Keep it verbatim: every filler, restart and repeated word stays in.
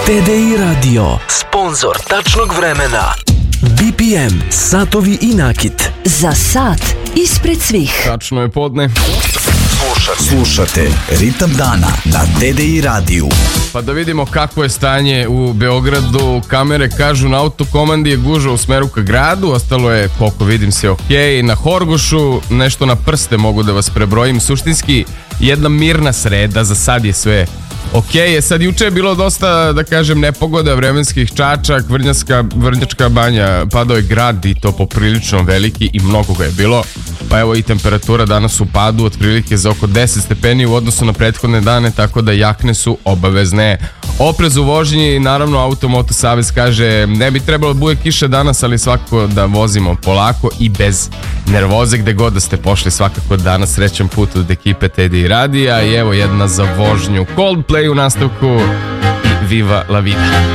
T D I Radio, sponzor tačnog vremena. B P M, satovi i nakit. Za sat ispred svih. Tačno je podne. Slušate, slušate Ritam dana na T D I radiju. Pa da vidimo kako je stanje u Beogradu. Kamere kažu na autokomandi je gužva u smeru ka gradu. Ostalo je, koliko vidim, se ok. Na Horgošu nešto na prste mogu da vas prebrojim. Suštinski jedna mirna sreda, za sad je sve ok. Je sad juče je bilo dosta, da kažem, nepogoda, vremenskih čačak, Vrnjačka, Vrnjačka banja, padao je grad i to poprilično veliki i mnogo ga je bilo. Pa evo i temperatura danas u padu, otprilike za oko deset stepeni u odnosu na prethodne dane, tako da jakne su obavezne. Oprez u vožnji i naravno Automoto Savez kaže ne bi trebalo da bude kiše danas, ali svakako da vozimo polako i bez nervoze. Gde god da ste pošli, svakako danas srećan put od ekipe T D I radija i evo jedna za vožnju. Coldplay u nastavku i Viva la vida.